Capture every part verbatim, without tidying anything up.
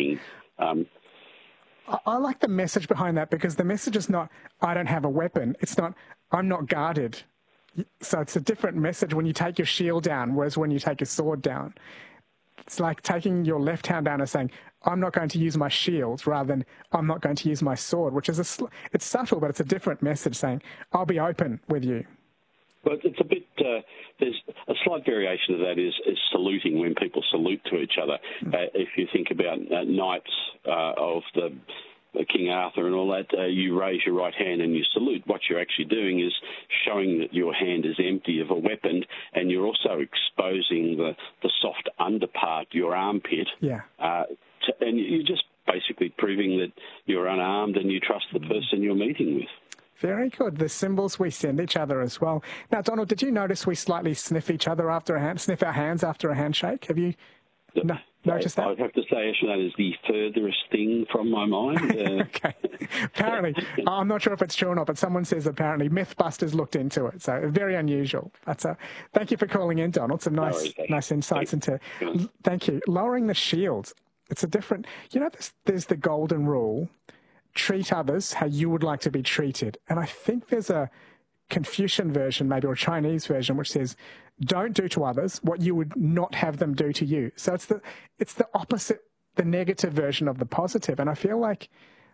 shaking. Um, I, I like the message behind that, because the message is not, I don't have a weapon. It's not, I'm not guarded. So it's a different message when you take your shield down, whereas when you take your sword down. It's like taking your left hand down and saying, I'm not going to use my shield, rather than I'm not going to use my sword, which is a, sl- it's subtle, but it's a different message saying, I'll be open with you. But it's a bit, uh, there's a slight variation of that is, is saluting, when people salute to each other. Mm. Uh, if you think about uh, knights uh, of the uh, King Arthur and all that, uh, you raise your right hand and you salute. What you're actually doing is showing that your hand is empty of a weapon, and you're also exposing the, the soft underpart, your armpit. Yeah. Uh, to, and you're just basically proving that you're unarmed and you trust the person you're meeting with. Very good. The symbols we send each other as well. Now, Donald, did you notice we slightly sniff each other after a hand, sniff our hands after a handshake? Have you no, noticed that? I'd have to say, actually, that is the furthest thing from my mind. Uh... Okay. Apparently, I'm not sure if it's true or not, but someone says apparently Mythbusters looked into it. So very unusual. That's a, thank you for calling in, Donald. Some nice, no, nice insights into. Thank you. Lowering the shield. It's a different. You know, there's, there's the golden rule. Treat others how you would like to be treated. And I think there's a Confucian version, maybe, or a Chinese version, which says, don't do to others what you would not have them do to you. So it's the it's the opposite, the negative version of the positive. And I feel like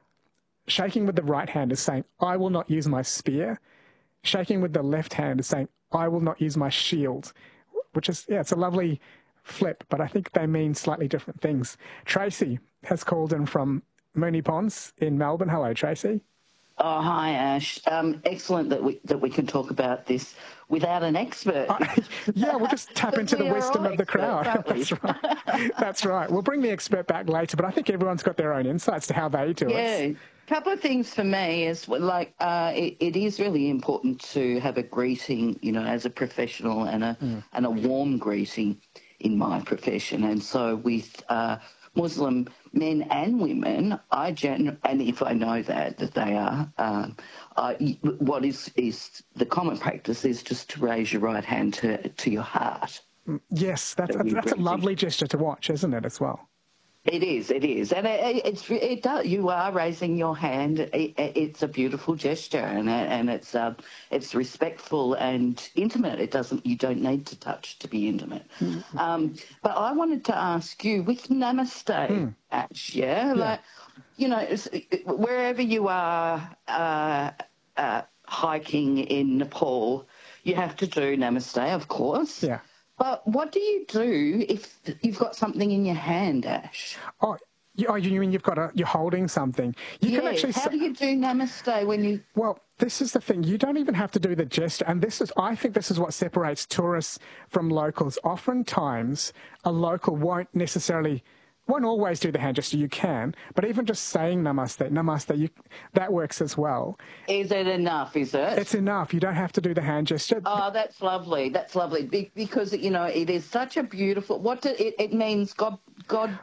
shaking with the right hand is saying, I will not use my spear. Shaking with the left hand is saying, I will not use my shield, which is, yeah, it's a lovely flip, but I think they mean slightly different things. Tracy has called in from Moonee Ponds in Melbourne. Hello, Tracy. Oh, hi, Ash. Um, excellent that we that we can talk about this without an expert. Uh, yeah, we'll just tap into the wisdom of the crowd. That's right. That's right. We'll bring the expert back later, but I think everyone's got their own insights to how they do yeah. it. Yeah, a couple of things for me is, like, uh, it, it is really important to have a greeting, you know, as a professional, and a mm. and a warm greeting in my profession. And so with uh, Muslim men and women, I gen- and if I know that that they are, um, I, what is is the common practice is just to raise your right hand to to your heart. Yes, that's so that's a lovely gesture to watch, isn't it? As well. It is, it is, and it, it's it does. You are raising your hand. It, it's a beautiful gesture, and and it's uh, it's respectful and intimate. It doesn't. You don't need to touch to be intimate. Mm-hmm. Um, but I wanted to ask you with Namaste, mm. Ash, yeah, yeah, like, you know, wherever you are uh, uh, hiking in Nepal, you have to do Namaste, of course. Yeah. But what do you do if you've got something in your hand, Ash? Oh, you, oh, you mean you've got a, you're holding something? You yeah, can actually. How do you do Namaste when you? Well, this is the thing. You don't even have to do the gesture, and this is. I think this is what separates tourists from locals. Oftentimes, a local won't necessarily. Won't always do the hand gesture. You can, but even just saying namaste, namaste, you, that works as well. Is it enough? Is it? It's enough. You don't have to do the hand gesture. Oh, that's lovely. That's lovely Be- because you know it is such a beautiful. What do, it, it means? God, God.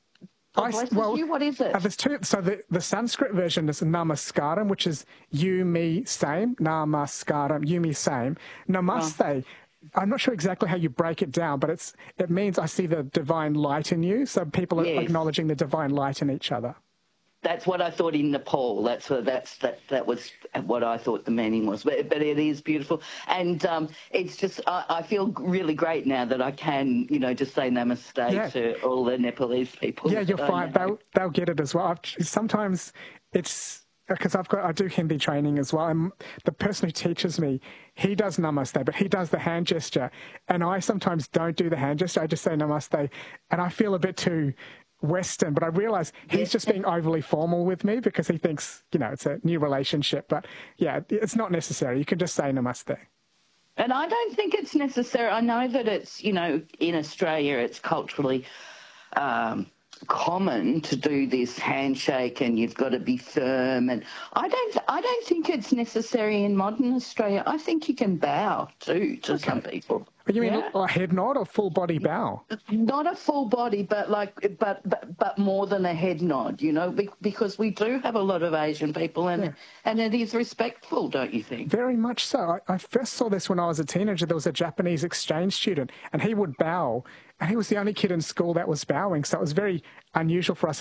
God blesses I, well, you. What is it? Uh, there's two. So the, the Sanskrit version is namaskaram, which is you, me, same. Namaskaram, you, me, same. Namaste. Oh. I'm not sure exactly how you break it down, but it's it means I see the divine light in you. So people are yes. acknowledging the divine light in each other. That's what I thought in Nepal. That's what that's that that was what I thought the meaning was. But but it is beautiful, and um, it's just I, I feel really great now that I can you know just say namaste yeah. to all the Nepalese people. Yeah, you're fine. They'll they'll get it as well. I've, sometimes it's. Because I've got, I do Hindi training as well, and the person who teaches me, he does namaste, but he does the hand gesture, and I sometimes don't do the hand gesture. I just say namaste, and I feel a bit too Western, but I realise he's just being overly formal with me because he thinks, you know, it's a new relationship. But yeah, it's not necessary. You can just say namaste. And I don't think it's necessary. I know that it's, you know, in Australia, it's culturally Um, common to do this handshake, and you've got to be firm, and I don't I don't think it's necessary in modern Australia. I think you can bow too to okay. some people. You mean yeah. a head nod or full body bow? Not a full body, but like but but, but more than a head nod, you know, because we do have a lot of Asian people, and yeah. and it is respectful, don't you think? Very much so. I, I first saw this when I was a teenager. There was a Japanese exchange student, and he would bow, and he was the only kid in school that was bowing, so it was very unusual for us